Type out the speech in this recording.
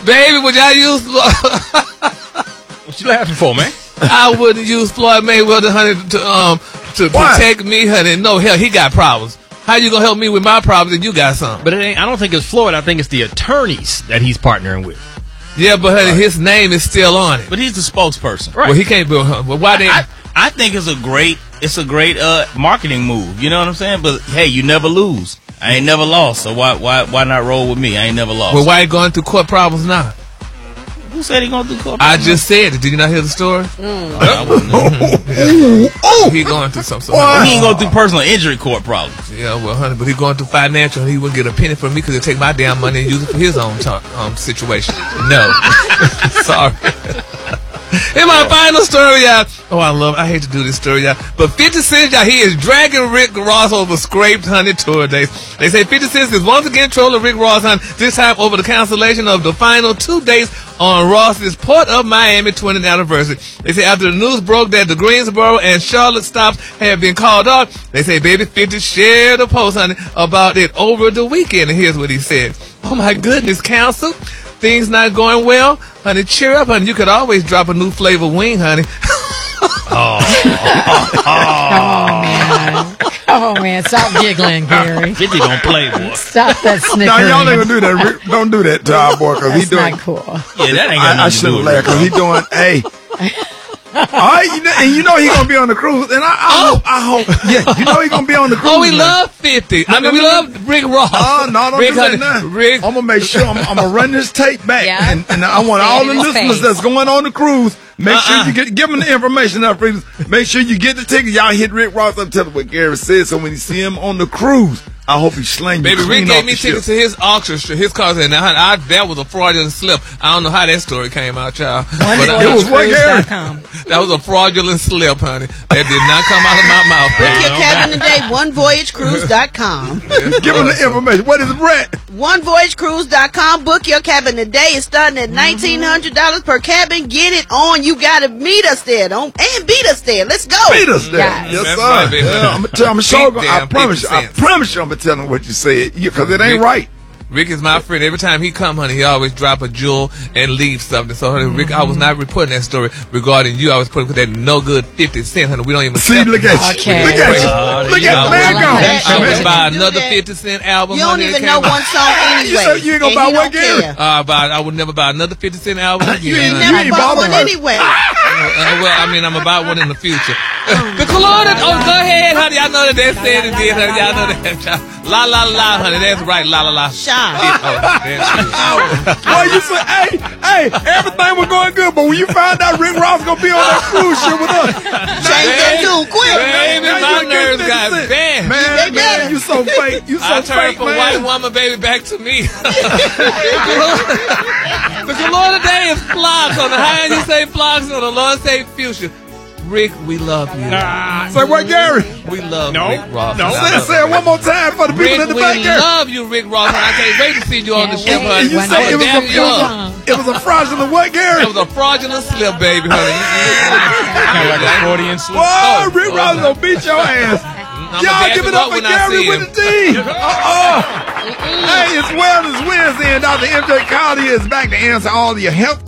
Baby, would y'all use What you laughing for, man? I wouldn't use Floyd Mayweather, honey, to protect me, honey. No, hell, he got problems. How you gonna help me with my problems and you got some? But it ain't. I don't think it's Floyd. I think it's the attorneys that he's partnering with. Yeah, but honey, his name is still on it. But he's the spokesperson. Right. Well, he can't be. Well, why they? I think it's a great marketing move. You know what I'm saying? But hey, you never lose. I ain't never lost. So why not roll with me? I ain't never lost. Well, why he going through court problems now? Who said he gonna do court I problems? just said it. Did you not hear the story? He going through something. He ain't going through personal injury court problems. Yeah, well, honey, but he going through financial, and he wouldn't get a penny from me because he'll take my damn money and use it for his own situation. No. Sorry. In my final story, y'all. Oh, I hate to do this story, y'all. But 50 Cent, y'all, he is dragging Rick Ross over scraped, honey, tour dates. They say 50 Cent is once again trolling Rick Ross, honey, this time over the cancellation of the final 2 days on Ross's Port of Miami 20th anniversary. They say after the news broke that the Greensboro and Charlotte stops have been called off, they say Baby 50 shared a post, honey, about it over the weekend. And here's what he said. Oh, my goodness, counsel. Things not going well? Honey, cheer up, honey. You could always drop a new flavor wing, honey. Oh, man. Stop giggling, Gary. 50 don't play, boy. Stop that snickering. No, y'all ain't gonna do that. Rick, don't do that to our boy, because he That's doing. not cool. Yeah, that ain't got I nothing to should do have with laughed, it. because he doing. Hey. All right, and you know he gonna be on the cruise, and I hope, yeah, you know he gonna be on the cruise. Oh, we man. love 50. I mean, we love Rick Ross. Oh, no, don't Rick, do that honey, now. Rick. I'm gonna make sure I'm gonna run this tape back, Yeah. and I want all the in his listeners face. that's going on the cruise. Make sure you give them the information up, freedom. Make sure you get the ticket. Y'all hit Rick Ross up, tell him what Gary said. So when you see him on the cruise, I hope he slang you Baby, clean Rick off gave me the tickets ship. to his auction, his concert. Now, honey, that was a fraudulent slip. I don't know how that story came out, child. But It was what, Gary? that was a fraudulent slip, honey. That did not come out of my mouth. Book baby. your cabin today, onevoyagecruise.com. Give him the information. What is it, Brett? Onevoyagecruise.com. Book your cabin today. It's starting at $1,900 per cabin. Get it on. You got to meet us there. And beat us there. Let's go. Beat us there. Yes. Yes, That's sir. right, baby. Yeah, I'm gonna tell him. I Damn, promise you. 50 I cents. promise you. I'm gonna tell him what you said, because it ain't Rick- right. Rick is my friend. Every time he come, honey, he always drop a jewel and leave something. So, honey, Rick, I was not reporting that story regarding you. I was putting that no good 50 Cent, honey. We don't even See, look at you. Okay. Look at you. Look at man I go. would buy Do another that. 50 Cent album. You don't honey, even that know came out. one song anyway. You said you ain't gonna and buy he one, don't Gary? care. I would never buy another 50 Cent album again. You You ain't honey. never ain't bought bothered one her. anyway. Well, I mean, I'm about one in the future. The Colada, go ahead, honey. I know that they said it did, honey. Y'all know that. La la la, honey. That's right, la la la. Shy. Boy, you said, hey, everything was going good, but when you found out Rick Ross gonna be on that cruise ship with us, Change that tune quick. Baby, now my you get nerves 50 got cent. bad. Man, you so fake. You so I turned fake, from man. white woman, baby, back to me. The color today is flocks. On the high end, you say flocks. On the low end, say fuchsia. Rick, we love you. Say what, Gary? We love No, Rick Ross. no. Say it one more time for the people Rick, in the we back, Gary. love you, Rick Ross. And I can't wait to see you on the ship, honey. And you When say I it was Damn you up. it was a fraudulent what, Gary? It was a fraudulent slip, baby, honey. Kind of like a accordion slip. Whoa, Rick Ross gonna beat your ass. I'ma Y'all back give him it up up for when I see Gary him. with the D. Hey, it's Wellness Wednesday, and Dr. MJ Carter is back to answer all your health